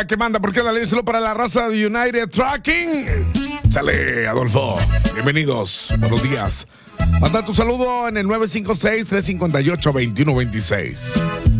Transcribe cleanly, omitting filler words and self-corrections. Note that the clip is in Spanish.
la que manda, porque la ley solo para la raza de United Trucking. Sale, Adolfo. Bienvenidos. Buenos días. Manda tu saludo en el 956-358-2126.